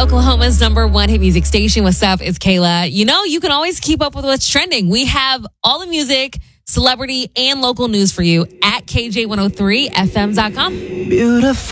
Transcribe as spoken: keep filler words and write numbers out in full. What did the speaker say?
Oklahoma's number one hit music station. What's up? It's Kayla. You know, you can always keep up with what's trending. We have all the music, celebrity, and local news for you at K J one oh three F M dot com. Beautiful.